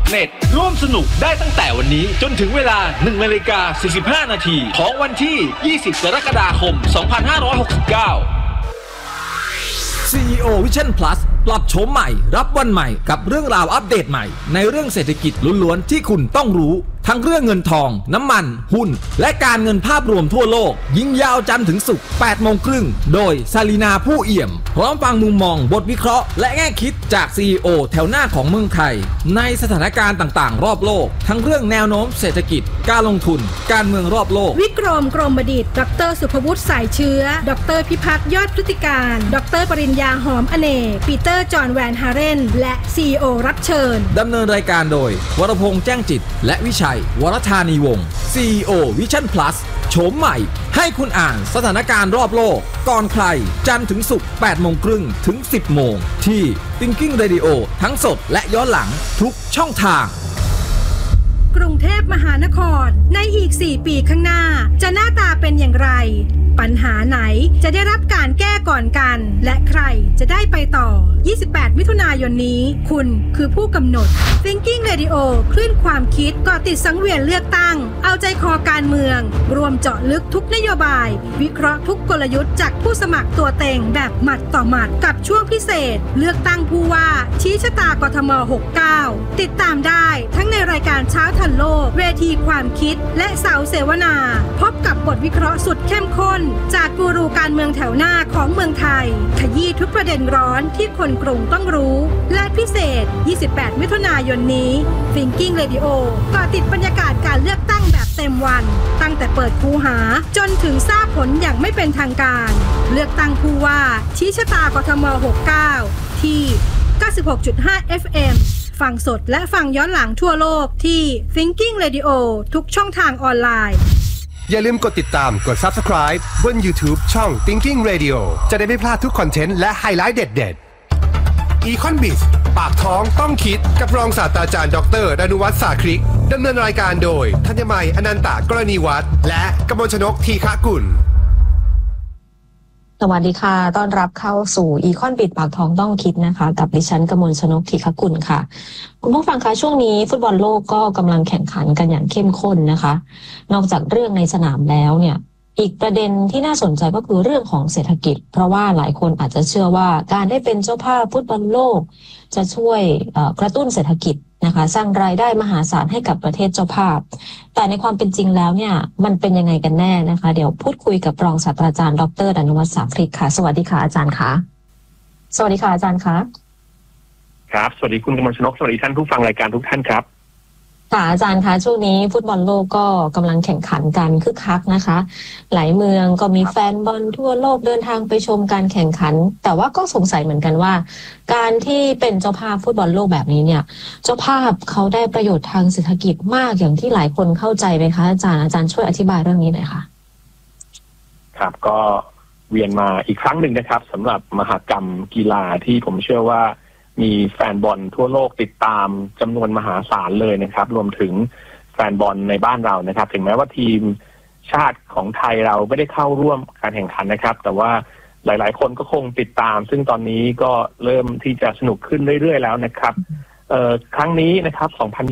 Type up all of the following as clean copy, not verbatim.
.net ร่วมสนุกได้ตั้งแต่วันนี้จนถึงเวลา 1:45 นาทีของวันที่ 20 กรกฎาคม 2569 CEO Vision Plus ปรับโฉมใหม่รับวันใหม่กับเรื่องราวอัปเดตใหม่ในเรื่องเศรษฐกิจล้วนๆที่คุณต้องรู้ทั้งเรื่องเงินทองน้ำมันหุ้นและการเงินภาพรวมทั่วโลกยิงยาวจันทร์ถึงศุกร์ 8:30 โดยซาลีนาผู้เอี่ยมพร้อมฟังมุมมองบทวิเคราะห์และแง่คิดจาก CEO แถวหน้าของเมืองไทยในสถานการณ์ต่างๆรอบโลกทั้งเรื่องแนวโน้มเศรษฐกิจการลงทุนการเมืองรอบโลกวิกรมกรมบดิษฐ์ดรสุภวุฒิสายเชื้อดรพิพัฒน์ยอดพฤติการดรปริญญาหอมอเนกปีเตอร์จอห์นแวนฮาเรนและ CEO รับเชิญดำเนินรายการโดยวรพงษ์แจ้งจิตและวิชัยวรธานีวงศ์ CEO Vision Plus โฉมใหม่ให้คุณอ่านสถานการณ์รอบโลกก่อนใครจันทร์ถึงศุกร์ 8:30 ถึง 10 โมงที่ Thinking Radio ทั้งสดและย้อนหลังทุกช่องทางกรุงเทพมหานครในอีก 4 ปีข้างหน้าจะหน้าตาเป็นอย่างไรปัญหาไหนจะได้รับการแก้ก่อนกันและใครจะได้ไปต่อ 28 มิถุนายนนี้คุณคือผู้กำหนด Thinking Radio คลื่นความคิดก่อติดสังเวียนเลือกตั้งเอาใจคอการเมืองรวมเจาะลึกทุกนโยบายวิเคราะห์ทุกกลยุทธ์จากผู้สมัครตัวเต็งแบบหมัดต่อหมัดกับช่วงพิเศษเลือกตั้งผู้ว่าชี้ชะตากทม 69 ติดตามได้ทั้งในรายการเช้าทันโลกเวทีความคิดและเสาเสวนาพบกับบทวิเคราะห์สุดเข้มข้นจากกูรูการเมืองแถวหน้าของเมืองไทยขยี้ทุกประเด็นร้อนที่คนกรุงต้องรู้และพิเศษ 28 มิถุนายนนี้ Thinking Radio ก่อติดบรรยากาศการเลือกตั้งแบบเต็มวันตั้งแต่เปิดคูหาจนถึงทราบผลอย่างไม่เป็นทางการเลือกตั้งผู้ว่าชี้ชะตากทม 69 ที่ 96.5 FM ฟังสดและฟังย้อนหลังทั่วโลกที่ Thinking Radio ทุกช่องทางออนไลน์อย่าลืมกดติดตามกด Subscribe บน YouTube ช่อง Thinking Radio จะได้ไม่พลาดทุกคอนเทนต์และไฮไลท์เด็ดๆ Econ-Biz ปากท้องต้องคิดกับรองศาสตราจารย์ดร.ดนุวัฒน์สาคริกดำเนินรายการโดยธัญมัยอนันตกรณีวัฒน์และกมลชนกทีฆกุลสวัสดีค่ะต้อนรับเข้าสู่อีคอนบิดปากท้องต้องคิดนะคะกับดิฉันกมลชนกทีฆกุลค่ะคุณผู้ฟังคะช่วงนี้ฟุตบอลโลกก็กำลังแข่งขันกันอย่างเข้มข้นนะคะนอกจากเรื่องในสนามแล้วเนี่ยอีกประเด็นที่น่าสนใจก็คือเรื่องของเศรษฐกิจเพราะว่าหลายคนอาจจะเชื่อว่าการได้เป็นเจ้าภาพฟุตบอลโลกจะช่วยกระตุ้นเศรษฐกิจนะคะสร้างรายได้มหาศาลให้กับประเทศเจ้าภาพแต่ในความเป็นจริงแล้วเนี่ยมันเป็นยังไงกันแน่นะคะเดี๋ยวพูดคุยกับรองศาสตราจารย์ดร.ดนุวัฒน์สาคริกค่ะสวัสดีค่ะอาจารย์คะสวัสดีค่ะอาจารย์คะครับสวัสดีคุณกมลชนกสวัสดีท่านผู้ฟังรายการทุกท่านครับค่ะอาจารย์คะช่วงนี้ฟุตบอลโลกก็กำลังแข่งขันกันคึกคักนะคะหลายเมืองก็มีแฟนบอลทั่วโลกเดินทางไปชมการแข่งขันแต่ว่าก็สงสัยเหมือนกันว่าการที่เป็นเจ้าภาพฟุตบอลโลกแบบนี้เนี่ยเจ้าภาพเขาได้ประโยชน์ทางเศรษฐกิจมากอย่างที่หลายคนเข้าใจไหมคะอาจารย์ช่วยอธิบายเรื่องนี้หน่อยค่ะครับก็เวียนมาอีกครั้งหนึ่งนะครับสำหรับมหกรรมกีฬาที่ผมเชื่อว่ามีแฟนบอลทั่วโลกติดตามจำนวนมหาศาลเลยนะครับรวมถึงแฟนบอลในบ้านเรานะครับถึงแม้ว่าทีมชาติของไทยเราไม่ได้เข้าร่วมการแข่งขันนะครับแต่ว่าหลายๆคนก็คงติดตามซึ่งตอนนี้ก็เริ่มที่จะสนุกขึ้นเรื่อยๆแล้วนะครับครั้งนี้นะครับ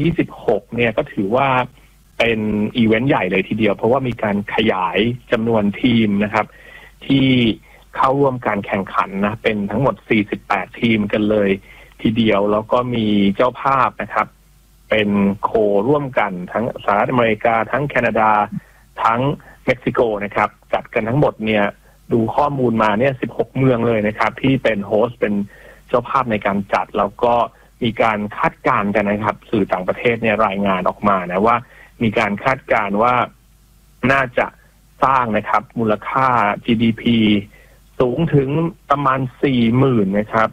2026เนี่ยก็ถือว่าเป็นอีเวนต์ใหญ่เลยทีเดียวเพราะว่ามีการขยายจำนวนทีมนะครับที่เข้าร่วมการแข่งขันนะเป็นทั้งหมด48ทีมกันเลยทีเดียวแล้วก็มีเจ้าภาพนะครับเป็นโคร่วมกันทั้งสหรัฐอเมริกาทั้งแคนาดาทั้งเม็กซิโกนะครับจัดกันทั้งหมดเนี่ยดูข้อมูลมาเนี่ย16เมืองเลยนะครับที่เป็นโฮสต์เป็นเจ้าภาพในการจัดแล้วก็มีการคาดการณ์กันนะครับสื่อต่างประเทศเนี่ยรายงานออกมานะว่ามีการคาดการณ์ว่าน่าจะสร้างนะครับมูลค่า GDP สูงถึงประมาณ 40,000 นะครับ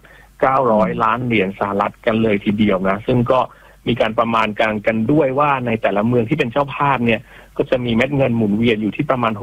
900 ล้านเหรียญสหรัฐกันเลยทีเดียวนะซึ่งก็มีการประมาณการกันด้วยว่าในแต่ละเมืองที่เป็นเจ้าภาพเนี่ยก็จะมีเม็ดเงินหมุนเวียนอยู่ที่ประมาณ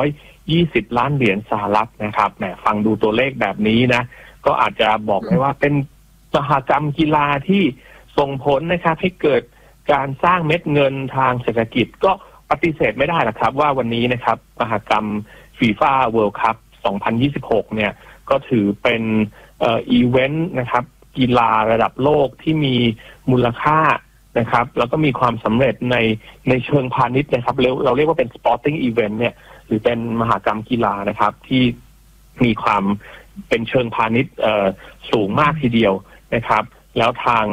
620 ล้านเหรียญสหรัฐนะครับแหมฟังดูตัวเลขแบบนี้นะก็อาจจะบอกได้ว่าเป็นมหกรรมกีฬาที่ส่งผลนะครับให้เกิดการสร้างเม็ดเงินทางเศรษฐกิจก็ปฏิเสธไม่ได้หรอกครับว่าวันนี้นะครับมหกรรมฟีฟ่าเวิลด์คัพ2026เนี่ยก็ถือเป็นอีเวนต์นะครับกีฬาระดับโลกที่มีมูลค่านะครับแล้วก็มีความสำเร็จในเชิงพาณิชย์นะครับเราเรียกว่าเป็น sporting event เนี่ยหรือเป็นมหกรรมกีฬานะครับที่มีความเป็นเชิงพาณิชย์สูงมากทีเดียวนะครับแล้วทาง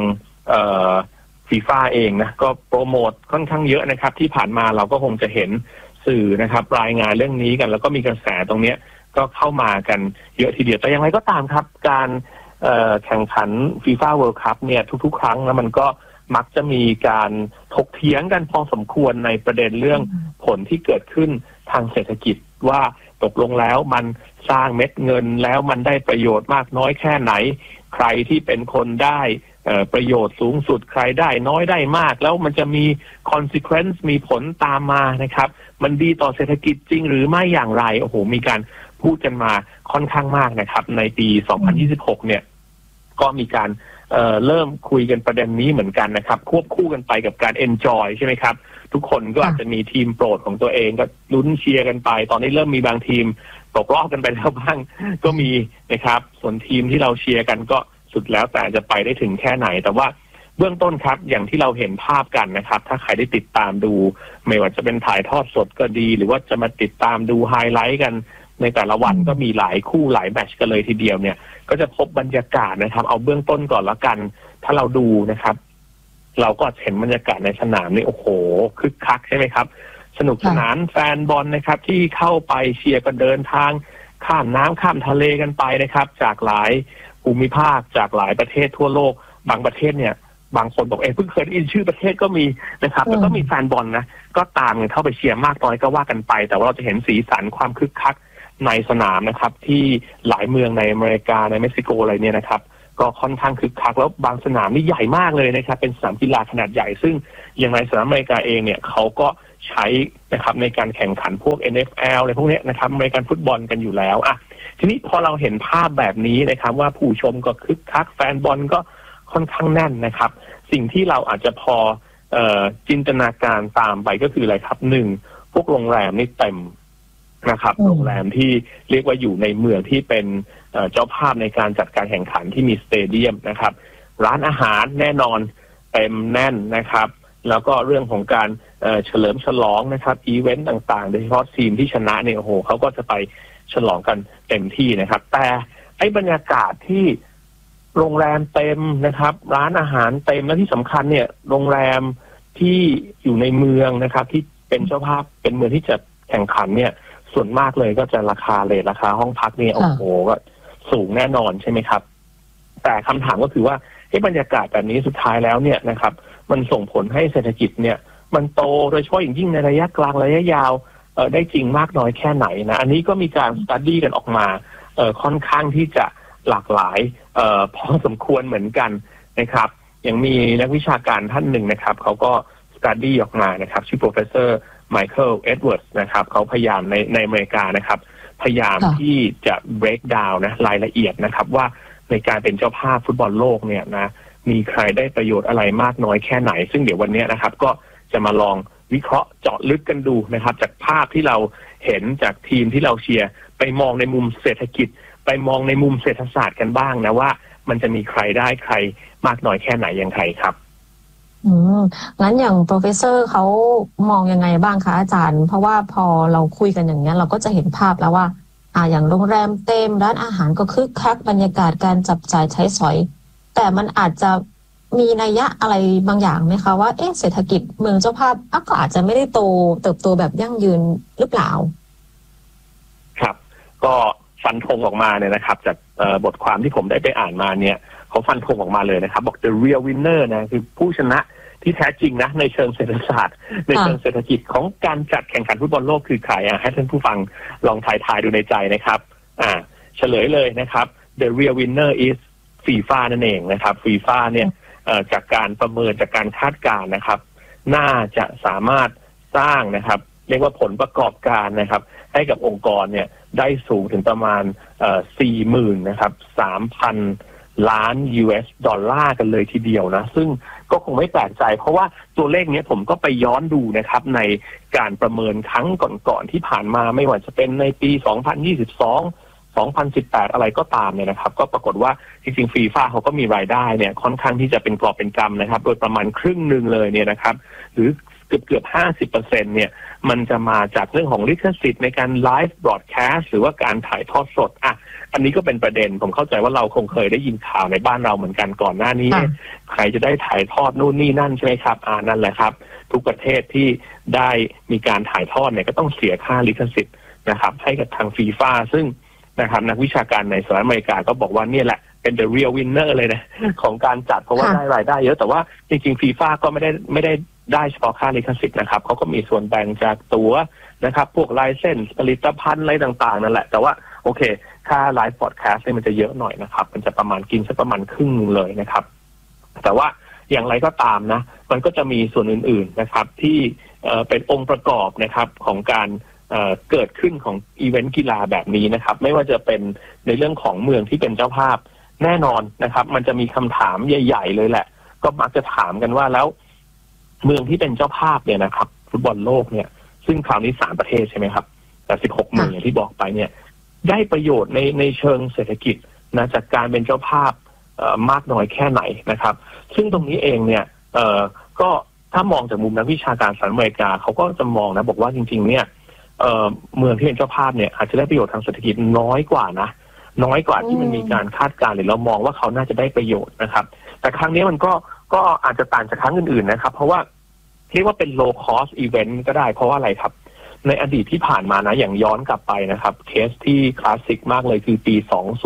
FIFA เองนะก็โปรโมทค่อนข้างเยอะนะครับที่ผ่านมาเราก็คงจะเห็นสื่อนะครับรายงานเรื่องนี้กันแล้วก็มีกระแสตรงนี้ก็เข้ามากันเยอะทีเดียวแต่อย่างไรก็ตามครับการแข่งขัน FIFA World Cup เนี่ยทุกๆครั้งแล้วมันก็มักจะมีการถกเถียงกันพอสมควรในประเด็นเรื่องผลที่เกิดขึ้นทางเศรษฐกิจว่าตกลงแล้วมันสร้างเม็ดเงินแล้วมันได้ประโยชน์มากน้อยแค่ไหนใครที่เป็นคนได้ประโยชน์สูงสุดใครได้น้อยได้มากแล้วมันจะมี consequence มีผลตามมานะครับมันดีต่อเศรษฐกิจจริงหรือไม่อย่างไรโอ้โหมีการพูดกันมาค่อนข้างมากนะครับในปี 2026 เนี่ยก็มีการเริ่มคุยกันประเด็นนี้เหมือนกันนะครับควบคู่กันไปกับการ enjoy ใช่ไหมครับทุกคนก็อาจจะมีทีมโปรดของตัวเองก็ลุ้นเชียร์กันไปตอนนี้เริ่มมีบางทีมตกรอบกันไปแล้วบ้างก็มีนะครับส่วนทีมที่เราเชียร์กันก็สุดแล้วแต่จะไปได้ถึงแค่ไหนแต่ว่าเบื้องต้นครับอย่างที่เราเห็นภาพกันนะครับถ้าใครได้ติดตามดูไม่ว่าจะเป็นถ่ายทอดสดก็ดีหรือว่าจะมาติดตามดูไฮไลท์กันในแต่ละวันก็มีหลายคู่หลายแมตช์กันเลยทีเดียวเนี่ยก็จะพบบรรยากาศนะครับเอาเบื้องต้นก่อนละกันถ้าเราดูนะครับเราก็เห็นบรรยากาศในสนามนี่โอ้โหคึกคักใช่ไหมครับสนุกสนานแฟนบอลนะครับที่เข้าไปเชียร์กันเดินทางข้ามน้ำข้ามทะเลกันไปนะครับจากหลายภูมิภาคจากหลายประเทศทั่วโลกบางประเทศเนี่ยบางคนบอกเพิ่งเคยได้ยินชื่อประเทศก็มีนะครับแล้วก็มีแฟนบอลนะก็ตามกันเข้าไปเชียร์มากน้อยก็ว่ากันไปแต่ว่าเราจะเห็นสีสันความคึกคักในสนามนะครับที่หลายเมืองในอเมริกาในเม็กซิโกอะไรเนี่ยนะครับก็ค่อนข้างคึกคักแล้วบางสนามนี่ใหญ่มากเลยนะครับเป็นสนามกีฬาขนาดใหญ่ซึ่งอย่างในสหรัฐอเมริกาเองเนี่ยเขาก็ใช้นะครับในการแข่งขันพวก NFL อะไรพวกนี้นะครับอเมริกันฟุตบอลกันอยู่แล้วอ่ะทีนี้พอเราเห็นภาพแบบนี้นะครับว่าผู้ชมก็คึกคักแฟนบอลก็ค่อนข้างแน่นนะครับสิ่งที่เราอาจจะพอจินตนาการตามไปก็คืออะไรครับหนึ่งพวกโรงแรมนี่เต็มนะครับโรงแรมที่เรียกว่าอยู่ในเมืองที่เป็นเจ้าภาพในการจัดการแข่งขันที่มีสเตเดียมนะครับร้านอาหารแน่นอนเต็มแน่นนะครับแล้วก็เรื่องของการเฉลิมฉลองนะครับอีเวนต์ต่างๆโดยเฉพาะทีมที่ชนะเนี่ยโอ้โหเขาก็จะไปฉลองกันเต็มที่นะครับแต่ไอ้บรรยากาศที่โรงแรมเต็มนะครับร้านอาหารเต็มและที่สำคัญเนี่ยโรงแรมที่อยู่ในเมืองนะครับที่เป็นเจ้าภาพเป็นเมืองที่จะแข่งขันเนี่ยส่วนมากเลยก็จะราคาห้องพักเนี่ยโอ้โหก็สูงแน่นอนใช่ไหมครับแต่คำถามก็คือว่าบรรยากาศแบบนี้สุดท้ายแล้วเนี่ยนะครับมันส่งผลให้เศรษฐกิจเนี่ยมันโตโดยเฉพาะอย่างยิ่งในระยะกลางระยะยาวได้จริงมากน้อยแค่ไหนนะอันนี้ก็มีการสตั๊ดดี้กันออกมาค่อนข้างที่จะหลากหลายพอสมควรเหมือนกันนะครับอย่างมีนักวิชาการท่านหนึ่งนะครับเขาก็สตั๊ดดี้ออกมานะครับชื่อ professor Michael Edwards นะครับเขาพยายามในอเมริกานะครับพยายามที่จะ break down นะรายละเอียดนะครับว่าในการเป็นเจ้าภาพฟุตบอลโลกเนี่ยนะมีใครได้ประโยชน์อะไรมากน้อยแค่ไหนซึ่งเดี๋ยววันนี้นะครับก็จะมาลองวิเคราะห์เจาะลึกกันดูนะครับจากภาพที่เราเห็นจากทีมที่เราเชียร์ไปมองในมุมเศรษฐกิจไปมองในมุมเศรษฐศาสตร์กันบ้างนะว่ามันจะมีใครได้ใครมากน้อยแค่ไหนอย่างไรครับงั้นอย่าง professor เขามองยังไงบ้างคะอาจารย์เพราะว่าพอเราคุยกันอย่างนี้เราก็จะเห็นภาพแล้วว่าอย่างโรงแรมเต็มร้านอาหารก็คึกคักบรรยากาศการจับจ่ายใช้สอยแต่มันอาจจะมีนัยยะอะไรบางอย่างไหมคะว่าเศรษฐกิจเมืองเจ้าภาพก็อาจจะไม่ได้เติบโตแบบยั่งยืนหรือเปล่าครับก็ฟันธงออกมาเนี่ยนะครับจากบทความที่ผมได้ไปอ่านมาเนี่ยเขาฟันธงออกมาเลยนะครับบอก the real winner นะคือผู้ชนะที่แท้จริงนะในเชิงเศรษฐศาสตร์ในเชิงเศรษฐกิจของการจัดแข่งขันฟุตบอลโลกคือใครให้ท่านผู้ฟังลองทายดูในใจนะครับเฉลยเลยนะครับ the real winner is FIFA นั่นเองนะครับ FIFA เนี่ยจากการประเมินจากการคาดการณ์นะครับน่าจะสามารถสร้างนะครับเรียกว่าผลประกอบการนะครับให้กับองค์กรเนี่ยได้สูงถึงประมาณ40,000นะครับ 3,000 ล้าน US ดอลลาร์กันเลยทีเดียวนะซึ่งก็คงไม่แปลกใจเพราะว่าตัวเลขนี้ผมก็ไปย้อนดูนะครับในการประเมินครั้งก่อนๆที่ผ่านมาไม่ว่าจะเป็นในปี 2022 2018อะไรก็ตามเนี่ยนะครับก็ปรากฏว่าจริงๆฟีฟ่าเขาก็มีรายได้เนี่ยค่อนข้างที่จะเป็นกอบเป็นกำนะครับโดยประมาณครึ่งหนึ่งเลยเนี่ยนะครับหรือเกือบ 50% เนี่ยมันจะมาจากเรื่องของลิขสิทธิ์ในการไลฟ์บรอดแคสต์หรือว่าการถ่ายทอดสดอันนี้ก็เป็นประเด็นผมเข้าใจว่าเราคงเคยได้ยินข่าวในบ้านเราเหมือนกันก่อนหน้านี้ใครจะได้ถ่ายทอดนู่นนี่นั่นใช่ไหมครับนั่นแหละครับทุกประเทศที่ได้มีการถ่ายทอดเนี่ยก็ต้องเสียค่าลิขสิทธิ์นะครับให้กับทางฟีฟ่าซึ่งนะครับนักวิชาการในสหรัฐอเมริกาก็บอกว่านี่แหละเป็น the real winner เลยนะของการจัดเพราะว่าได้รายได้เยอะแต่ว่าจริงๆฟีฟ่าก็ไม่ได้เฉพาะค่าลิขสิทธิ์นะครับเขาก็มีส่วนแบ่งจากตั๋วนะครับพวกไลเซนส์ผลิตภัณฑ์อะไรต่างๆนั่นแหละแต่ว่าโอเคค่าไลฟ์พอดแคสต์เนี่ยมันจะเยอะหน่อยนะครับมันจะประมาณกินสักประมาณครึ่งนึงเลยนะครับแต่ว่าอย่างไรก็ตามนะมันก็จะมีส่วนอื่นๆนะครับที่เป็นองค์ประกอบนะครับของการเกิดขึ้นของอีเวนต์กีฬาแบบนี้นะครับไม่ว่าจะเป็นในเรื่องของเมืองที่เป็นเจ้าภาพแน่นอนนะครับมันจะมีคำถามใหญ่ๆเลยแหละก็มักจะถามกันว่าแล้วเมืองที่เป็นเจ้าภาพเนี่ยนะครับฟุตบอลโลกเนี่ยซึ่งคราวนี้3ประเทศใช่ไหมครับแต่16เมืองอย่างที่บอกไปเนี่ยได้ประโยชน์ในเชิงเศรษฐกิจนะจากการเป็นเจ้าภาพมากน้อยแค่ไหนนะครับซึ่งตรงนี้เองเนี่ยก็ถ้ามองจากมุมนักวิชาการสหรัฐอเมริกาเขาก็จะมองนะบอกว่าจริงๆเนี่ยเมืองที่เป็นเจ้าภาพเนี่ยอาจจะได้ประโยชน์ทางเศรษฐกิจน้อยกว่าที่มันมีการคาดการณ์หรือเรามองว่าเขาน่าจะได้ประโยชน์นะครับแต่ครั้งนี้มันก็อาจจะต่างจากครั้งอื่นๆนะครับเพราะว่าเรียกว่าเป็น low cost event ก็ได้เพราะว่าอะไรครับในอดีตที่ผ่านมานะอย่างย้อนกลับไปนะครับเคสที่คลาสสิกมากเลยคือปี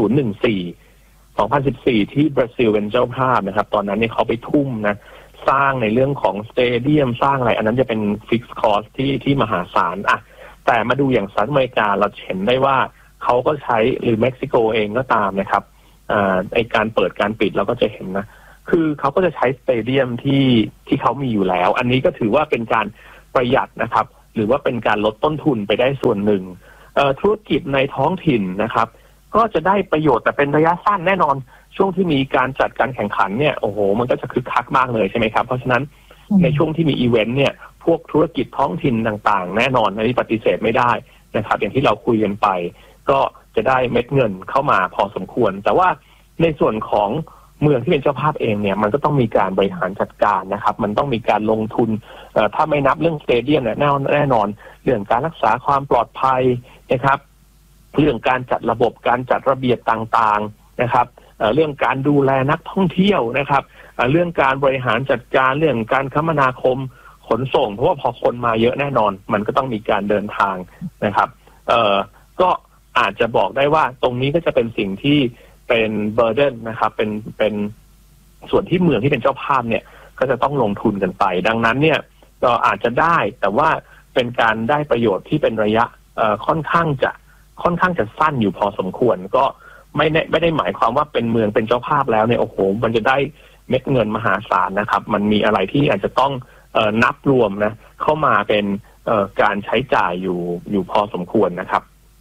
2014ที่บราซิลเป็นเจ้าภาพนะครับตอนนั้นเนี่ยเขาไปทุ่มนะสร้างในเรื่องของสเตเดียมสร้างอะไรอันนั้นจะเป็นฟิกซ์คอสที่มหาศาลแต่มาดูอย่างสหรัฐอเมริกาเราเห็นได้ว่าเขาก็ใช้หรือเม็กซิโกเองก็ตามนะครับไอการเปิดการปิดเราก็จะเห็นนะคือเขาก็จะใช้สเตเดียมที่เขามีอยู่แล้วอันนี้ก็ถือว่าเป็นการประหยัดนะครับหรือว่าเป็นการลดต้นทุนไปได้ส่วนหนึ่งธุรกิจในท้องถิ่นนะครับก็จะได้ประโยชน์แต่เป็นระยะสั้นแน่นอนช่วงที่มีการจัดการแข่งขันเนี่ยโอ้โหมันก็จะคึกคักมากเลยใช่ไหมครับเพราะฉะนั้นในช่วงที่มีอีเวนต์เนี่ยพวกธุรกิจท้องถิ่นต่างๆแน่นอนอันนี้ปฏิเสธไม่ได้นะครับอย่างที่เราคุยกันไปก็จะได้เม็ดเงินเข้ามาพอสมควรแต่ว่าในส่วนของเมืองที่เป็นเจ้าภาพเองเนี่ยมันก็ต้องมีการบริหารจัดการนะครับมันต้องมีการลงทุนถ้าไม่นับเรื่องสเตเดียมเนี่ยแน่นอนเรื่องการรักษาความปลอดภัยนะครับเรื่องการจัดระบบการจัดระเบียบต่างๆนะครับเรื่องการดูแลนักท่องเที่ยวนะครับเรื่องการบริหารจัดการเรื่องการคมนาคมขนส่งเพราะว่าพอคนมาเยอะแน่นอนมันก็ต้องมีการเดินทางนะครับก็อาจจะบอกได้ว่าตรงนี้ก็จะเป็นสิ่งที่เป็นเบอร์เดนนะครับเป็นส่วนที่เมืองที่เป็นเจ้าภาพเนี่ยก็จะต้องลงทุนกันไปดังนั้นเนี่ยก็อาจจะได้แต่ว่าเป็นการได้ประโยชน์ที่เป็นระยะค่อนข้างจะสั้นอยู่พอสมควรก็ไม่ได้หมายความว่าเป็นเมืองเป็นเจ้าภาพแล้วเนี่ยโอ้โหมันจะได้เม็ดเงินมหาศาลนะครับมันมีอะไรที่อาจจะต้องนับรวมนะเข้ามาเป็นการใช้จ่ายอยู่พอสมควรนะครับ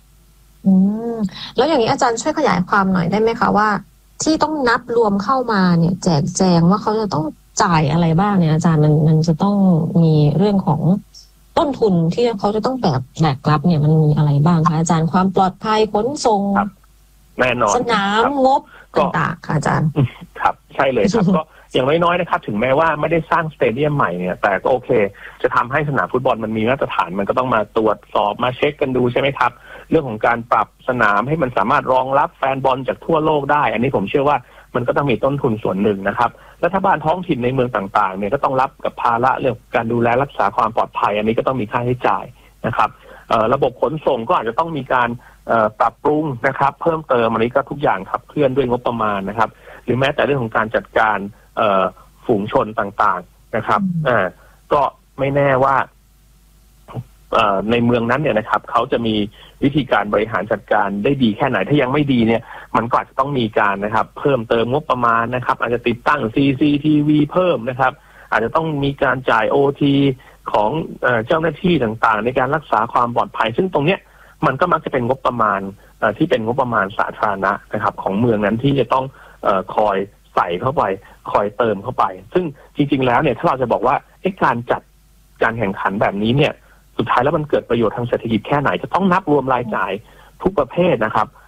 แล้วอย่างนี้อาจารย์ช่วยขยายความหน่อยได้ไหมคะว่าที่ต้องนับรวมเข้ามาเนี่ยแจกแจงว่าเขาจะต้องจ่ายอะไรบ้างเนี่ยอาจารย์มันจะต้องมีเรื่องของต้นทุนที่เขาจะต้องแบกรับเนี่ยมันมีอะไรบ้างคะอาจารย์ความปลอดภัยขนส่งแน่นอนสนามงบต่างๆค่ะอาจารย์ครับใช่เลยครับก็อย่างน้อยๆนะครับถึงแม้ว่าไม่ได้สร้างสเตเดียมใหม่เนี่ยแต่ก็โอเคจะทำให้สนามฟุตบอลมันมีมาตรฐานมันก็ต้องมาตรวจสอบมาเช็คกันดูใช่ไหมครับเรื่องของการปรับสนามให้มันสามารถรองรับแฟนบอลจากทั่วโลกได้อันนี้ผมเชื่อว่ามันก็ต้องมีต้นทุนส่วนหนึ่งนะครับรัฐบาลท้องถิ่นในเมืองต่างๆเนี่ยก็ต้องรับกับภาระเรื่องการดูแลรักษาความปลอดภัยอันนี้ก็ต้องมีค่าใช้จ่ายนะครับระบบขนส่งก็อาจจะต้องมีการปรับปรุงนะครับเพิ่มเติมอันนี้ก็ทุกอย่างขับเคลื่อนด้วยงบประมาณนะครับหรือแม้แต่เรื่องของการจัดการฝูงชนต่างๆนะครับก็ไม่แน่ว่าในเมืองนั้นเนี่ยนะครับเขาจะมีวิธีการบริหารจัดการได้ดีแค่ไหนถ้ายังไม่ดีเนี่ยมันก็อาจจะต้องมีการนะครับเพิ่มเติมงบประมาณนะครับอาจจะติดตั้ง CCTV เพิ่มนะครับอาจจะต้องมีการจ่าย OT ของเจ้าหน้าที่ต่างๆในการรักษาความปลอดภัยซึ่งตรงเนี้ยมันก็มักจะเป็นงบประมาณที่เป็นงบประมาณสาธารณะนะครับของเมืองนั้นที่จะต้องคอยใส่เข้าไปคอยเติมเข้าไปซึ่งจริงๆแล้วเนี่ยถ้าเราจะบอกว่าการจัดการแข่งขันแบบนี้เนี่ยสุดท้ายแล้วมันเกิดประโยชน์ทางเศรษฐกิจแค่ไหนจะต้องนับรวมรายจ่ายทุกประเภทนะครับ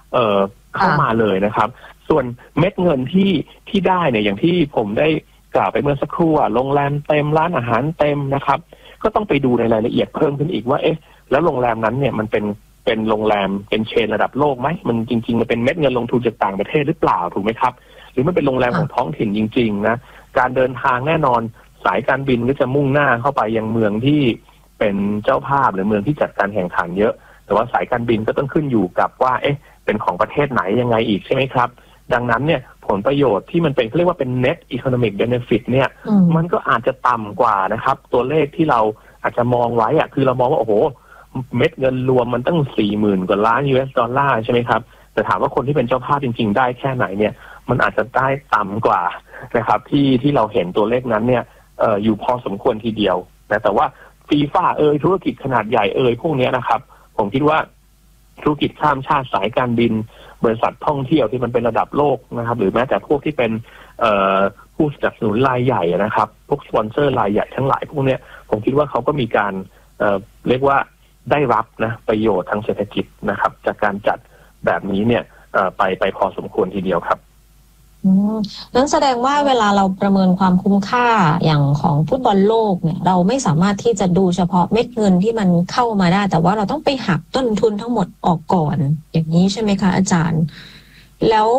เข้ามาเลยนะครับส่วนเม็ดเงินที่ได้เนี่ยอย่างที่ผมได้กล่าวไปเมื่อสักครู่โรงแรมเต็มร้านอาหารเต็มนะครับก็ต้องไปดูในรายละเอียดเพิ่มขึ้นอีกว่าแล้วโรงแรมนั้นเนี่ยมันเป็นโรงแรมเป็นเชนระดับโลกไหมมันจริงๆมันเป็นเม็ดเงินลงทุนจากต่างประเทศหรือเปล่าถูกไหมครับหรือมันเป็นโรงแรมของท้องถิ่นจริงๆนะการเดินทางแน่นอนสายการบินก็จะมุ่งหน้าเข้าไปยังเมืองที่เป็นเจ้าภาพหรือเมืองที่จัดการแข่งขันเยอะแต่ว่าสายการบินก็ต้องขึ้นอยู่กับว่าเป็นของประเทศไหนยังไงอีกใช่ไหมครับดังนั้นเนี่ยผลประโยชน์ที่มันเป็นเรียกว่าเป็น net economic benefit เนี่ยมันก็อาจจะต่ำกว่านะครับตัวเลขที่เราอาจจะมองไว้คือเรามองว่าโอ้โหเม็ดเงินรวมมันตั้ง 40,000 กว่าล้าน US ดอลลาร์ใช่ไหมครับแต่ถามว่าคนที่เป็นเจ้าภาพจริงๆได้แค่ไหนเนี่ยมันอาจจะได้ต่ำกว่านะครับที่เราเห็นตัวเลขนั้นเนี่ยอยู่พอสมควรทีเดียวนะแต่ว่าฟีฟ่าธุรกิจขนาดใหญ่พวกนี้นะครับผมคิดว่าธุรกิจข้ามชาติสายการบินบริษัทท่องเที่ยวที่มันเป็นระดับโลกนะครับหรือแม้แต่พวกที่เป็นผู้สนับสนุนรายใหญ่นะครับพวกสปอนเซอร์รายใหญ่ทั้งหลายพวกนี้ผมคิดว่าเขาก็มีการเรียกว่าได้รับนะประโยชน์ทางเศรษฐกิจนะครับจากการจัดแบบนี้เนี่ยไปพอสมควรทีเดียวครับนั้นแสดงว่าเวลาเราประเมินความคุ้มค่าอย่างของฟุตบอลโลกเนี่ยเราไม่สามารถที่จะดูเฉพาะเม็ดเงินที่มันเข้ามาได้แต่ว่าเราต้องไปหักต้นทุนทั้งหมดออกก่อนอย่างนี้ใช่ไหมคะอาจารย์แล้ว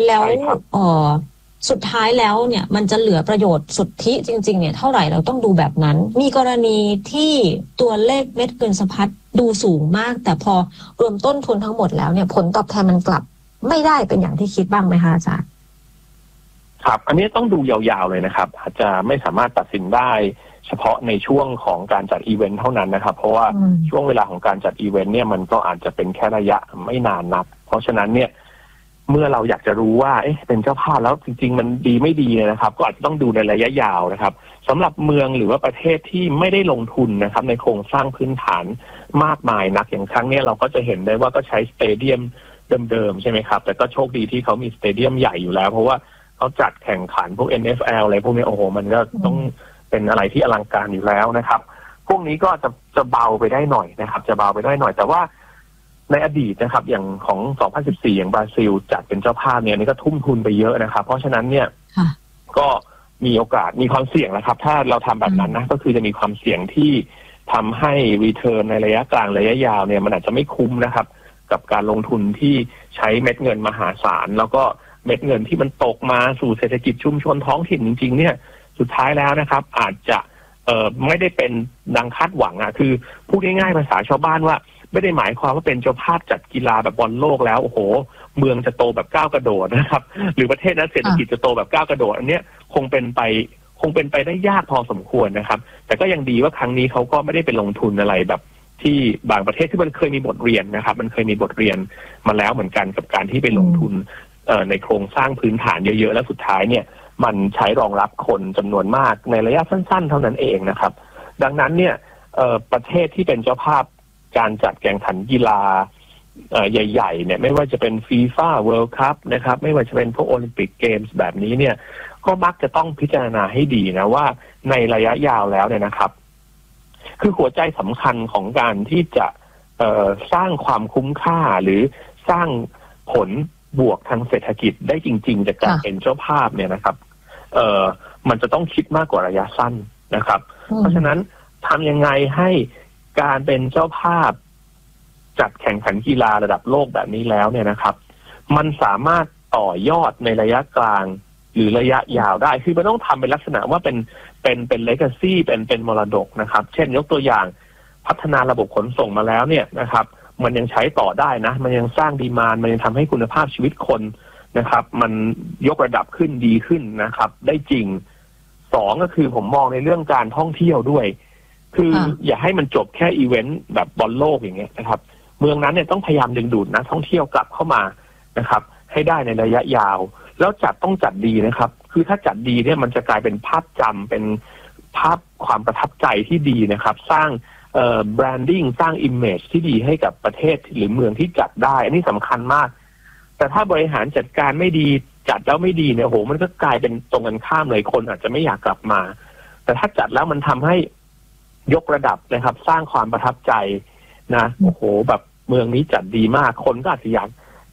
สุดท้ายแล้วเนี่ยมันจะเหลือประโยชน์สุทธิจริงๆเนี่ยเท่าไหร่เราต้องดูแบบนั้นมีกรณีที่ตัวเลขเม็ดเงินสะพัดดูสูงมากแต่พอรวมต้นทุนทั้งหมดแล้วเนี่ยผลตอบแทนมันกลับไม่ได้เป็นอย่างที่คิดบ้างไหมคะอาจารย์ครับอันนี้ต้องดูยาวๆเลยนะครับอาจจะไม่สามารถตัดสินได้เฉพาะในช่วงของการจัดอีเวนต์เท่านั้นนะครับเพราะว่าช่วงเวลาของการจัดอีเวนต์เนี่ยมันก็อาจจะเป็นแค่ระยะไม่นานนักเพราะฉะนั้นเนี่ยเมื่อเราอยากจะรู้ว่าเป็นเจ้าภาพแล้วจริงๆมันดีไม่ดีนะครับก็อาจจะต้องดูในระยะยาวนะครับสำหรับเมืองหรือว่าประเทศที่ไม่ได้ลงทุนนะครับในโครงสร้างพื้นฐานมากมายนักอย่างครั้งนี้เราก็จะเห็นได้ว่าก็ใช้สเตเดียมเดิมๆใช่ไหมครับแต่ก็โชคดีที่เขามีสเตเดียมใหญ่อยู่แล้วเพราะว่าเขาจัดแข่งขันพวก NFL อะไรพวกนี้โอ้โหมันก็ต้องเป็นอะไรที่อลังการอยู่แล้วนะครับพวกนี้ก็จะเบาไปได้หน่อยนะครับจะเบาไปได้หน่อยแต่ว่าในอดีตนะครับอย่างของ 2014 อย่างบราซิลจัดเป็นเจ้าภาพเนี่ยนี่ก็ทุ่มทุนไปเยอะนะครับเพราะฉะนั้นเนี่ยก็มีโอกาสมีความเสี่ยงนะครับถ้าเราทำแบบนั้นนะก็คือจะมีความเสี่ยงที่ทำให้รีเทิร์นในระยะกลางระยะยาวเนี่ยมันอาจจะไม่คุ้มนะครับกับการลงทุนที่ใช้เม็ดเงินมหาศาลแล้วก็เม็ดเงินที่มันตกมาสู่เศรษฐกิจชุมชนท้องถิ่นจริงๆเนี่ยสุดท้ายแล้วนะครับอาจจะไม่ได้เป็นดังคาดหวังคือพูดง่ายๆภาษาชาวบ้านว่าไม่ได้หมายความว่าเป็นเจ้าภาพจัดกีฬาแบบบอลโลกแล้วโอ้โหเมืองจะโตแบบก้าวกระโดดนะครับหรือประเทศนั้นเศรษฐกิจจะโตแบบก้าวกระโดดอันเนี้ยคงเป็นไปได้ยากพอสมควรนะครับแต่ก็ยังดีว่าครั้งนี้เขาก็ไม่ได้ไปลงทุนอะไรแบบที่บางประเทศที่มันเคยมีบทเรียนนะครับมันเคยมีบทเรียนมาแล้วเหมือนกันกับการที่ไปลงทุนในโครงสร้างพื้นฐานเยอะๆแล้วสุดท้ายเนี่ยมันใช้รองรับคนจำนวนมากในระยะสั้นๆเท่านั้นเองนะครับดังนั้นเนี่ยประเทศที่เป็นเจ้าภาพการจัดแข่งขันกีฬาใหญ่ๆเนี่ยไม่ว่าจะเป็นฟีฟ่าเวิลด์คัพนะครับไม่ว่าจะเป็นพวกโอลิมปิกเกมส์แบบนี้เนี่ยก็มักจะต้องพิจารณาให้ดีนะว่าในระยะยาวแล้วเนี่ยนะครับคือหัวใจสำคัญของการที่จะสร้างความคุ้มค่าหรือสร้างผลบวกทางเศรษฐกิจได้จริงๆจากการเป็นเจ้าภาพเนี่ยนะครับมันจะต้องคิดมากกว่าระยะสั้นนะครับเพราะฉะนั้นทำยังไงให้การเป็นเจ้าภาพจัดแข่งขันกีฬาระดับโลกแบบนี้แล้วเนี่ยนะครับมันสามารถต่อยอดในระยะกลางหรือระยะยาวได้คือมันต้องทำเป็นลักษณะว่าเป็นเลกาซี่เป็นมรดกนะครับเช่นยกตัวอย่างพัฒนาระบบขนส่งมาแล้วเนี่ยนะครับมันยังใช้ต่อได้นะมันยังสร้างดีมานด์มันยังทำให้คุณภาพชีวิตคนนะครับมันยกระดับขึ้นดีขึ้นนะครับได้จริงสองก็คือผมมองในเรื่องการท่องเที่ยวด้วยคืออย่าให้มันจบแค่อีเวนต์แบบบอลโลกอย่างเงี้ยนะครับเมืองนั้นเนี่ยต้องพยายามดึงดูดนักท่องเที่ยวกลับเข้ามานะครับให้ได้ในระยะยาวแล้วต้องจัดดีนะครับคือถ้าจัดดีเนี่ยมันจะกลายเป็นภาพจำเป็นภาพความประทับใจที่ดีนะครับสร้างแบรนดิ้งสร้างอิมเมจที่ดีให้กับประเทศหรือเมืองที่จัดได้อันนี้สำคัญมากแต่ถ้าบริหารจัดการไม่ดีจัดแล้วไม่ดีเนี่ยโหมันก็กลายเป็นตรงกันข้ามเลยคนอาจจะไม่อยากกลับมาแต่ถ้าจัดแล้วมันทำให้ยกระดับนะครับสร้างความประทับใจนะโอ้โหแบบเมืองนี้จัดดีมากคนก็อาจจะอยาก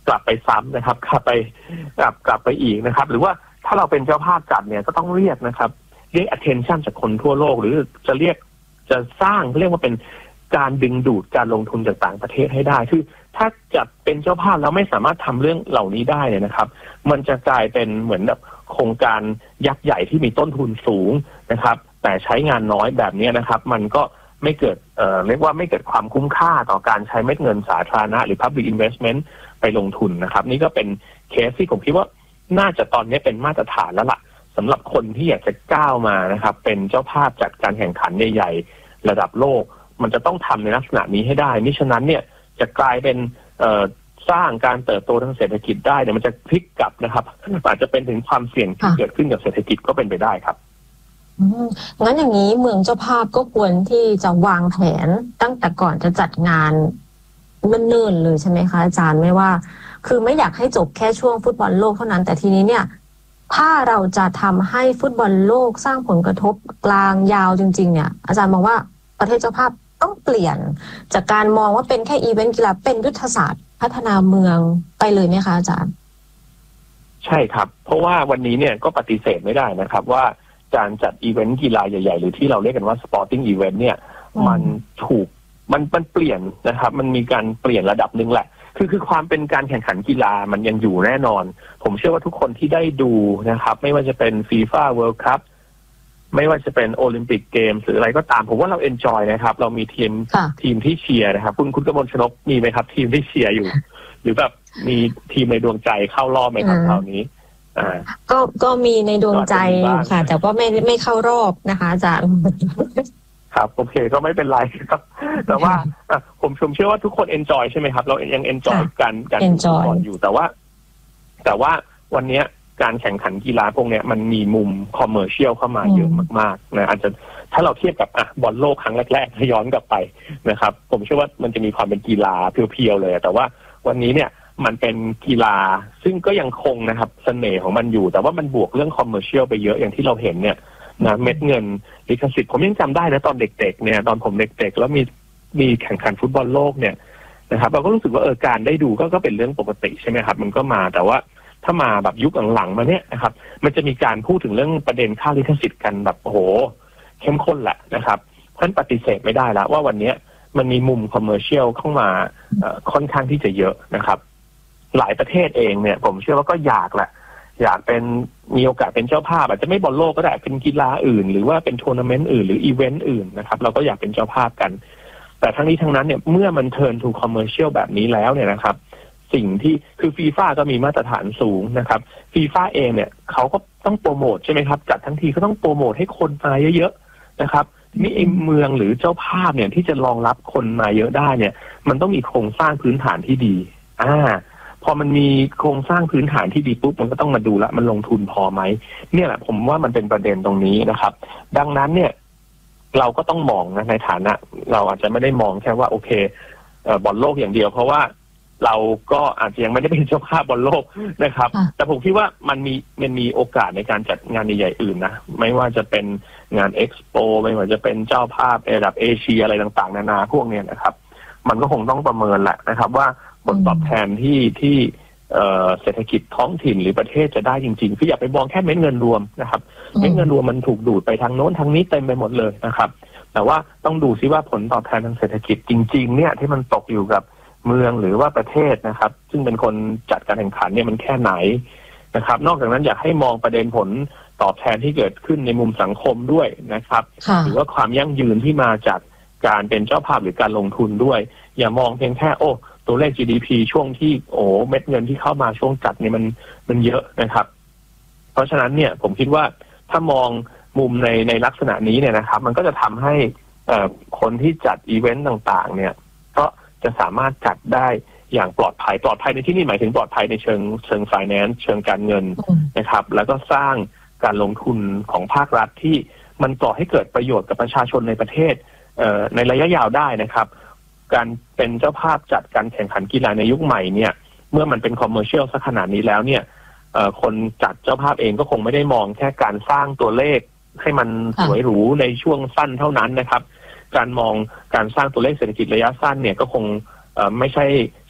กลับไปซ้ำนะครับกลับไปอีกนะครับหรือว่าถ้าเราเป็นเจ้าภาพจัดเนี่ยก็ต้องเรียกนะครับเรียก attention จากคนทั่วโลกหรือจะสร้างเรียกว่าเป็นการดึงดูดการลงทุนจากต่างประเทศให้ได้คือถ้าจัดเป็นเจ้าภาพแล้วไม่สามารถทำเรื่องเหล่านี้ได้เนี่ยนะครับมันจะกลายเป็นเหมือนแบบโครงการยักษ์ใหญ่ที่มีต้นทุนสูงนะครับแต่ใช้งานน้อยแบบนี้นะครับมันก็ไม่เกิดเรียกว่าไม่เกิดความคุ้มค่าต่อการใช้เม็ดเงินสาธารณะหรือ public investment ไปลงทุนนะครับนี่ก็เป็นเคสที่ผมคิดว่าน่าจะตอนนี้เป็นมาตรฐานแล้วล่ะสำหรับคนที่อยากจะก้าวมานะครับเป็นเจ้าภาพจัดการแข่งขันใหญ่ๆระดับโลกมันจะต้องทำในลักษณะนี้ให้ได้มิฉะนั้นเนี่ยจะกลายเป็นสร้างการเติบโตทางเศรษฐกิจได้เนี่ยมันจะพลิกกลับนะครับอาจจะเป็นถึงความเสี่ยงที่เกิดขึ้นกับเศรษฐกิจก็เป็นไปได้ครับงั้นอย่างนี้เมืองเจ้าภาพก็ควรที่จะวางแผนตั้งแต่ก่อนจะจัดงานเนิ่นๆเลยใช่ไหมคะอาจารย์ไม่ว่าคือไม่อยากให้จบแค่ช่วงฟุตบอลโลกเท่านั้นแต่ทีนี้เนี่ยถ้าเราจะทำให้ฟุตบอลโลกสร้างผลกระทบกลางยาวจริงๆเนี่ยอาจารย์มองว่าประเทศเจ้าภาพต้องเปลี่ยนจากการมองว่าเป็นแค่อีเวนต์กีฬาเป็นยุทธศาสตร์พัฒนาเมืองไปเลยไหมคะอาจารย์ใช่ครับเพราะว่าวันนี้เนี่ยก็ปฏิเสธไม่ได้นะครับว่าการจัดอีเวนต์กีฬาใหญ่ๆหรือที่เราเรียกกันว่า sporting event เนี่ยมันเปลี่ยนนะครับมันมีการเปลี่ยนระดับหนึ่งแหละคือความเป็นการแข่งขันกีฬามันยังอยู่แน่นอนผมเชื่อว่าทุกคนที่ได้ดูนะครับไม่ว่าจะเป็น FIFA World Cup ไม่ว่าจะเป็นโอลิมปิกเกมหรืออะไรก็ตามผมว่าเราเอนจอยนะครับเรามีทีมที่เชียร์นะครับคุณกมลชนกมีไหมครับทีมที่เชียร์อยู่ หรือแบบมีทีมในดวงใจเข้ารอบไหมครับคราวนี้ก็มีในดวงใจค่ะแต่ว่าไม่เข้ารอบนะคะอาจารย์ครับโอเคก็ไม่เป็นไรครับแต่ว่าผมเชื่อว่าทุกคนเอนจอยใช่ไหมครับเรายังเอนจอยการดูบอลอยู่แต่ว่าวันนี้การแข่งขันกีฬาพวกนี้มันมีมุมคอมเมอร์เชียลเข้ามาเยอะมากๆนะอาจจะถ้าเราเทียบกับบอลโลกครั้งแรกๆย้อนกลับไปนะครับผมเชื่อว่ามันจะมีความเป็นกีฬาเพียวๆเลยแต่ว่าวันนี้เนี่ยมันเป็นกีฬาซึ่งก็ยังคงนะครับเสน่ห์ของมันอยู่แต่ว่ามันบวกเรื่องคอมเมอร์เชียลไปเยอะอย่างที่เราเห็นเนี่ยนะเม็ดเงินลิขสิทธิ์ผมยังจำได้นะตอนเด็กๆเนี่ยตอนผมเด็กๆแล้วมีแข่งขันฟุตบอลโลกเนี่ยนะครับเราก็รู้สึกว่าการได้ดูก็เป็นเรื่องปกติใช่ไหมครับมันก็มาแต่ว่าถ้ามาแบบยุคหลังๆมาเนี่ยนะครับมันจะมีการพูดถึงเรื่องประเด็นค่าลิขสิทธิ์กันแบบโอ้โหเข้มข้นแหละนะครับเพราะฉะนั้นปฏิเสธไม่ได้แล้วว่าวันนี้มันมีมุมคอมเมอร์เชียลเข้ามาค่อนข้างที่จะเยอะนะครับหลายประเทศเองเนี่ยผมเชื่อว่าก็อยากเป็นมีโอกาสเป็นเจ้าภาพอาจจะไม่บอลโลกก็ได้เป็นกีฬาอื่นหรือว่าเป็นทัวร์นาเมนต์อื่นหรืออีเวนต์อื่นนะครับเราก็อยากเป็นเจ้าภาพกันแต่ทั้งนี้ทั้งนั้นเนี่ยเมื่อมันเทิร์นทูคอมเมอร์เชียลแบบนี้แล้วเนี่ยนะครับสิ่งที่คือฟีฟ่าก็มีมาตรฐานสูงนะครับฟีฟ่าเองเนี่ยเขาก็ต้องโปรโมทใช่ไหมครับจัดทั้งทีก็ต้องโปรโมทให้คนมาเยอะๆนะครับนี่เองเมืองหรือเจ้าภาพเนี่ยที่จะรองรับคนมาเยอะได้เนี่ยมันต้องมีโครงสร้างพื้นฐานที่ดีพอมันมีโครงสร้างพื้นฐานที่ดีปุ๊บมันก็ต้องมาดูละมันลงทุนพอไหมเนี่ยแหละผมว่ามันเป็นประเด็นตรงนี้นะครับดังนั้นเนี่ยเราก็ต้องมองนะในฐานะเราอาจจะไม่ได้มองแค่ว่าโอเคบอลโลกอย่างเดียวเพราะว่าเราก็อาจจะยังไม่ได้เป็นเจ้าภาพบอลโลกนะครับแต่ผมคิดว่ามันมีโอกาสในการจัดงานใหญ่ๆอื่นนะไม่ว่าจะเป็นงานเอ็กซ์โปไม่ว่าจะเป็นเจ้าภาพระดับเอเชียอะไรต่างๆนานาพวกนี้นะครับมันก็คงต้องประเมินแหละนะครับว่าผลตอบแทนที่เศรษฐกิจท้องถิ่นหรือประเทศจะได้จริงๆคืออย่าไปมองแค่เม็ดเงินรวมนะครับเม็ดเงินรวมมันถูกดูดไปทางโน้นทางนี้เต็มไปหมดเลยนะครับแต่ว่าต้องดูซิว่าผลตอบแทนทางเศรษฐกิจจริงๆเนี่ยที่มันตกอยู่กับเมืองหรือว่าประเทศนะครับซึ่งเป็นคนจัดการแข่งขันเนี่ยมันแค่ไหนนะครับนอกจากนั้นอยากให้มองประเด็นผลตอบแทนที่เกิดขึ้นในมุมสังคมด้วยนะครับหรือว่าความยั่งยืนที่มาจากการเป็นเจ้าภาพหรือการลงทุนด้วยอย่ามองเพียงแค่ตัวเลข GDP ช่วงที่เม็ดเงินที่เข้ามาช่วงจัดเนี่ยมันเยอะนะครับเพราะฉะนั้นเนี่ยผมคิดว่าถ้ามองมุมในลักษณะนี้เนี่ยนะครับมันก็จะทำให้คนที่จัดอีเวนต์ต่างๆเนี่ยก็จะสามารถจัดได้อย่างปลอดภัยในที่นี่หมายถึงปลอดภัยในเชิง finance เชิงการเงินนะครับแล้วก็สร้างการลงทุนของภาครัฐที่มันก่อให้เกิดประโยชน์กับประชาชนในประเทศในระยะยาวได้นะครับการเป็นเจ้าภาพจัดการแข่งขันกีฬาในยุคใหม่เนี่ยเมื่อมันเป็นคอมเมอร์เชียลซะขนาดนี้แล้วเนี่ยคนจัดเจ้าภาพเองก็คงไม่ได้มองแค่การสร้างตัวเลขให้มันสวยหรูในช่วงสั้นเท่านั้นนะครับการมองการสร้างตัวเลขเศรษฐกิจระยะสั้นเนี่ยก็คงไม่ใช่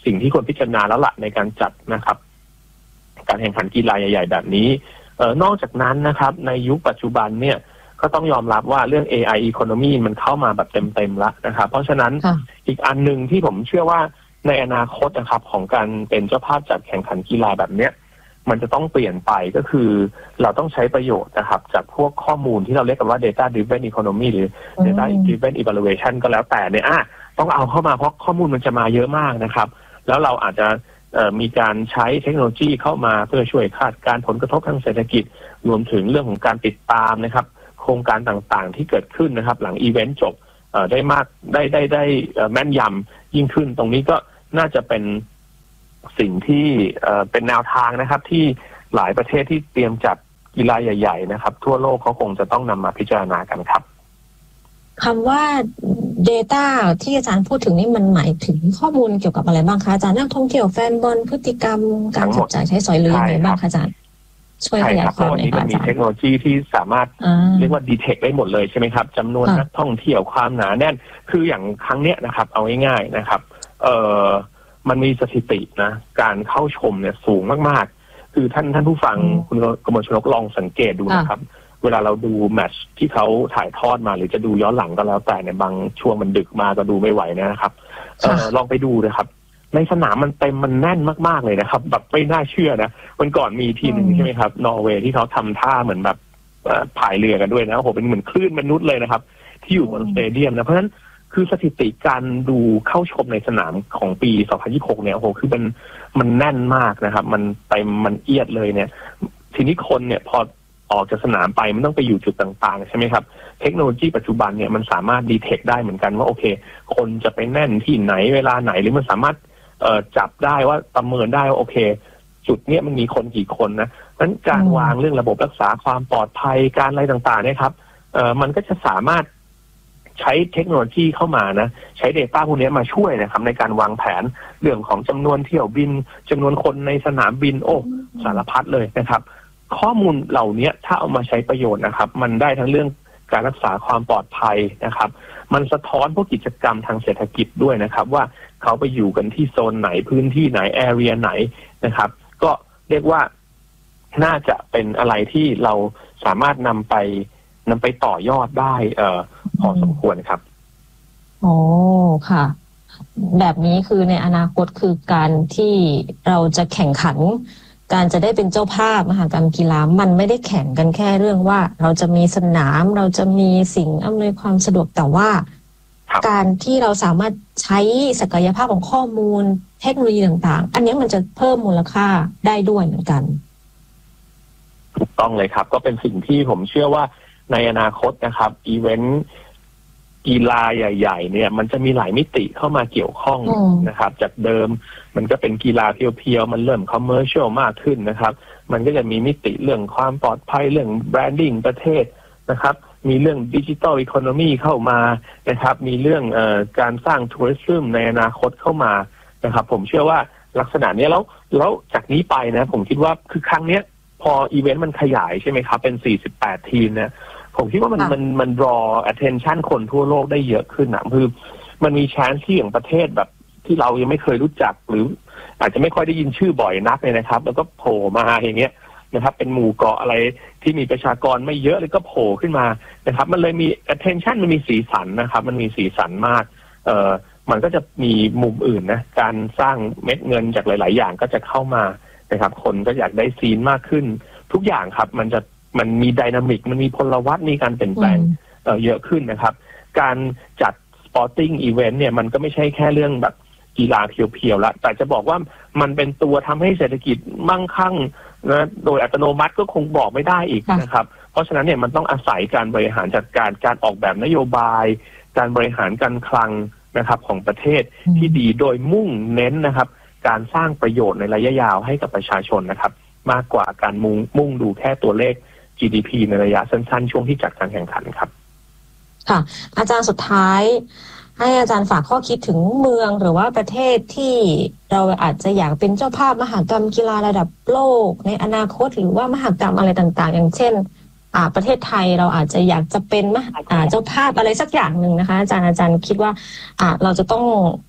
สิ่งที่ควรพิจารณาแล้วล่ะในการจัดนะครับการแข่งขันกีฬาใหญ่ๆแบบนี้นอกจากนั้นนะครับในยุคปัจจุบันเนี่ยก็ต้องยอมรับว่าเรื่อง AI economy มันเข้ามาแบบเต็มๆแล้วนะครับเพราะฉะนั้นอีกอันนึงที่ผมเชื่อว่าในอนาคตนะครับของการเป็นเจ้าภาพจัดแข่งขันกีฬาแบบเนี้ยมันจะต้องเปลี่ยนไปก็คือเราต้องใช้ประโยชน์นะครับจากพวกข้อมูลที่เราเรียกกันว่า data driven economy หรือ data driven evaluation ก็แล้วแต่เนี่ยต้องเอาเข้ามาเพราะข้อมูลมันจะมาเยอะมากนะครับแล้วเราอาจจะมีการใช้เทคโนโลยีเข้ามาเพื่อช่วยคาดการผลกระทบทางเศรษฐกิจรวมถึงเรื่องของการติดตามนะครับโครงการต่างๆที่เกิดขึ้นนะครับหลังอีเวนต์จบได้มากได้แม่นยำยิ่งขึ้นตรงนี้ก็น่าจะเป็นสิ่งที่เป็นแนวทางนะครับที่หลายประเทศที่เตรียมจัดกีฬาใหญ่ๆนะครับทั่วโลกเขาคงจะต้องนำมาพิจารณากันครับคำว่า data ที่อาจารย์พูดถึงนี่มันหมายถึงข้อมูลเกี่ยวกับอะไรบ้างคะอาจารย์นักท่องเที่ยวแฟนบอลพฤติกรรมการจับจ่ายใช้สอยหรือยังไงบ้างคะอาจารย์ช่วยขยายความหน่อยค่ะอาจารย์มันมีเทคโนโลยีที่สามารถเรียกว่าดีเทคได้หมดเลยใช่ไหมครับจำนวนนักท่องเที่ยวความหนาแน่นคืออย่างครั้งเนี้ยนะครับเอาง่ายๆนะครับมันมีสถิตินะการเข้าชมเนี่ยสูงมากๆคือท่านผู้ฟังคุณกมลชนกลองสังเกตดูนะครับเวลาเราดูแมตช์ที่เขาถ่ายทอดมาหรือจะดูย้อนหลังก็แล้วแต่ในบางช่วงมันดึกมาก็ดูไม่ไหวนะครับลองไปดูนะครับในสนามมันเต็มมันแน่นมากๆเลยนะครับแบบไม่น่าเชื่อนะวันก่อนมีทีมหนึ่งใช่ไหมครับนอร์เวย์ที่เขาทำท่าเหมือนแบบพายเรือกันด้วยนะโอ้โหเป็นเหมือนคลื่นมนุษย์เลยนะครับที่อยู่บนสเตเดียมนะเพราะฉะนั้นคือสถิติการดูเข้าชมในสนามของปี 2026 เนี่ยโอ้โหคือมันแน่นมากนะครับมันเต็มมันเอียดเลยเนี่ยทีนี้คนเนี่ยพอออกจากสนามไปมันต้องไปอยู่จุดต่างๆใช่ไหมครับเทคโนโลยีปัจจุบันเนี่ยมันสามารถดีเทคได้เหมือนกันว่าโอเคคนจะไปแน่นที่ไหนเวลาไหนหรือมันสามารถจับได้ว่าประเมินได้ว่าโอเคจุดเนี้ยมันมีคนกี่คนนะนั้นการวางเรื่องระบบรักษาความปลอดภัยการอะไรต่างๆเนี่ยครับมันก็จะสามารถใช้เทคโนโลยีเข้ามานะใช้ Data พวกนี้มาช่วยนะครับในการวางแผนเรื่องของจำนวนเที่ยวบินจำนวนคนในสนามบินโอ้สารพัดเลยนะครับข้อมูลเหล่านี้ถ้าเอามาใช้ประโยชน์นะครับมันได้ทั้งเรื่องการรักษาความปลอดภัยนะครับมันสะท้อนพวกกิจกรรมทางเศรษฐกิจด้วยนะครับว่าเขาไปอยู่กันที่โซนไหนพื้นที่ไหนแอเรียไหนนะครับก็เรียกว่าน่าจะเป็นอะไรที่เราสามารถนำไปต่อยอดได้พอสมควรครับโอ้ค่ะแบบนี้คือในอนาคตคือการที่เราจะแข่งขันการจะได้เป็นเจ้าภาพมหกรรมกีฬามันไม่ได้แข่งกันแค่เรื่องว่าเราจะมีสนามเราจะมีสิ่งอำนวยความสะดวกแต่ว่าการที่เราสามารถใช้ศักยภาพของข้อมูลเทคโนโลยีต่างๆอันนี้มันจะเพิ่มมูลค่าได้ด้วยเหมือนกันถูกต้องเลยครับก็เป็นสิ่งที่ผมเชื่อว่าในอนาคตนะครับอีเวนต์กีฬาใหญ่ๆเนี่ยมันจะมีหลายมิติเข้ามาเกี่ยวข้องนะครับจากเดิมมันก็เป็นกีฬาเพียวๆมันเริ่มคอมเมอร์เชียลมากขึ้นนะครับมันก็จะมีมิติเรื่องความปลอดภัยเรื่องแบรนดิ้งประเทศนะครับมีเรื่องดิจิทัลอีโคโนมีเข้ามานะครับมีเรื่องการสร้างทัวริซึมในอนาคตเข้ามานะครับผมเชื่อว่าลักษณะนี้แล้วจากนี้ไปนะผมคิดว่าคือครั้งเนี้ยพออีเวนต์มันขยายใช่ไหมครับเป็น48ทีมนะผมคิดว่ามันdraw attention คนทั่วโลกได้เยอะขึ้นนะคือมันมีแชนซ์ที่อย่างประเทศแบบที่เรายังไม่เคยรู้จักหรืออาจจะไม่ค่อยได้ยินชื่อบ่อยนักเลยนะครับแล้วก็โผล่มาอย่างเงี้ยนะครับเป็นหมู่เกาะอะไรที่มีประชากรไม่เยอะเลยก็โผล่ขึ้นมานะครับมันเลยมี attention มันมีสีสันนะครับมันมีสีสันมากมันก็จะมีมุมอื่นนะการสร้างเม็ดเงินจากหลายๆอย่างก็จะเข้ามานะครับคนก็อยากได้ซีนมากขึ้นทุกอย่างครับมันมีไดนามิกมันมีพลวัตมีการเปลี่ยนแปลงเยอะขึ้นนะครับการจัดสปอร์ติ้งอีเวนต์เนี่ยมันก็ไม่ใช่แค่เรื่องแบบกีฬาเพียวๆละแต่จะบอกว่ามันเป็นตัวทำให้เศรษฐกิจมั่งคั่งนะโดยอัตโนมัติก็คงบอกไม่ได้อีกนะครับเพราะฉะนั้นเนี่ยมันต้องอาศัยการบริหารจัดการออกแบบนโยบายการบริหารการคลังนะครับของประเทศที่ดีโดยมุ่งเน้นนะครับการสร้างประโยชน์ในระยะยาวให้กับประชาชนนะครับมากกว่าการมุ่งดูแค่ตัวเลข GDP ในระยะสั้นๆช่วงที่จัดการแข่งขันครับค่ะอาจารย์สุดท้ายให้อาจารย์ฝากข้อคิดถึงเมืองหรือว่าประเทศที่เราอาจจะอยากเป็นเจ้าภาพมหกรรมกีฬาระดับโลกในอนาคตหรือว่ามหกรรมอะไรต่างๆอย่างเช่นประเทศไทยเราอาจจะอยากจะเป็นเจ้าภาพอะไรสักอย่างหนึ่งนะคะอาจารย์คิดว่าเราจะต้อง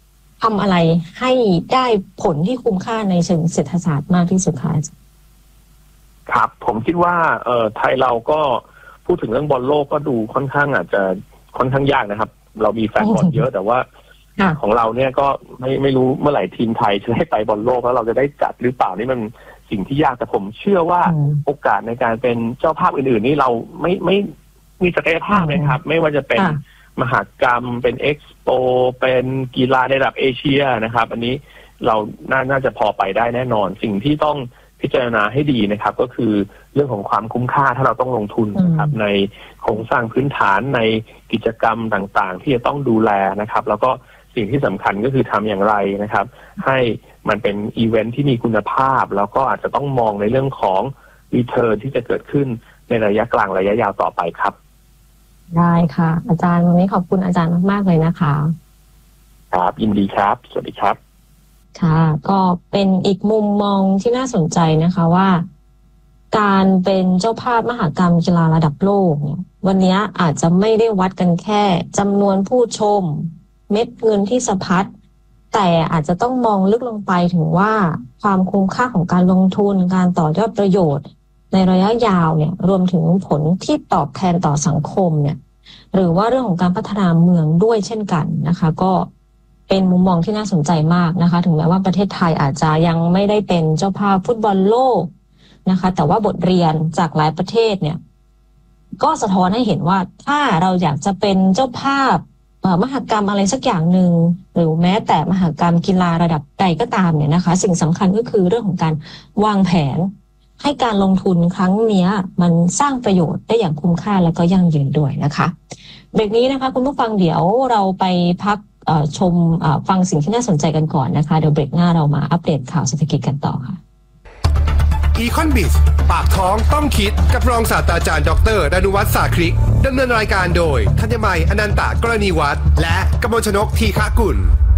ทำอะไรให้ได้ผลที่คุ้มค่าในเชิงเศรษฐศาสตร์มากที่สุดคะครับผมคิดว่าไทยเราก็พูดถึงเรื่องบอลโลกก็ดูค่อนข้างอาจจะค่อนข้างยากนะครับเรามีแฟนบอลเยอะแต่ว่าของเราเนี่ยก็ไม่รู้เมื่อไหร่ทีมไทยจะได้ไปบอลโลกแล้วเราจะได้จัดหรือเปล่านี่มันสิ่งที่ยากแต่ผมเชื่อว่าโอกาสในการเป็นเจ้าภาพอื่นๆนี่เราไม่มีศักยภาพนะครับไม่ว่าจะเป็นมหกรรมเป็นเอ็กซ์โปเป็นกีฬาในระดับเอเชียนะครับอันนี้เราน่าจะพอไปได้แน่นอนสิ่งที่ต้องพิจารณาให้ดีนะครับก็คือเรื่องของความคุ้มค่าถ้าเราต้องลงทุนนะครับในโครงสร้างพื้นฐานในกิจกรรมต่างๆที่จะต้องดูแลนะครับแล้วก็สิ่งที่สำคัญก็คือทำอย่างไรนะครับให้มันเป็นอีเวนท์ที่มีคุณภาพแล้วก็อาจจะต้องมองในเรื่องของรีเทิร์นที่จะเกิดขึ้นในระยะกลางระยะยาวต่อไปครับได้ค่ะอาจารย์วันนี้ขอบคุณอาจารย์มากๆเลยนะคะครับยินดีครับสวัสดีครับค่ะก็เป็นอีกมุมมองที่น่าสนใจนะคะว่าการเป็นเจ้าภาพมหกรรมกีฬาระดับโลกเนี่ยวันนี้อาจจะไม่ได้วัดกันแค่จำนวนผู้ชมเม็ดเงินที่สะพัดแต่อาจจะต้องมองลึกลงไปถึงว่าความคุ้มค่าของการลงทุนการต่อยอดประโยชน์ในระยะยาวเนี่ยรวมถึงผลที่ตอบแทนต่อสังคมเนี่ยหรือว่าเรื่องของการพัฒนาเมืองด้วยเช่นกันนะคะก็เป็นมุมมองที่น่าสนใจมากนะคะถึงแม้ว่าประเทศไทยอาจจะยังไม่ได้เป็นเจ้าภาพฟุตบอลโลกนะคะแต่ว่าบทเรียนจากหลายประเทศเนี่ยก็สะท้อนให้เห็นว่าถ้าเราอยากจะเป็นเจ้าภาพมหกรรมอะไรสักอย่างหนึ่งหรือแม้แต่มหกรรมกีฬาระดับใดก็ตามเนี่ยนะคะสิ่งสำคัญก็คือเรื่องของการวางแผนให้การลงทุนครั้งนี้มันสร้างประโยชน์ได้อย่างคุ้มค่าและก็ยั่งยืนด้วยนะคะเบรกนี้นะคะคุณผู้ฟังเดี๋ยวเราไปพักชมฟังสิ่งที่น่าสนใจกันก่อนนะคะเดี๋ยวเบรกหน้าเรามาอัปเดตข่าวเศรษฐกิจกันต่อค่ะ Econ-Biz ปากท้องต้องคิดกับรองศาสตราจารย์ดร.ดนุวัฒน์สาคริกดำเนินรายการโดยธัญมัยอนันตกรณีวัฒน์และกมลชนกทีฆกุล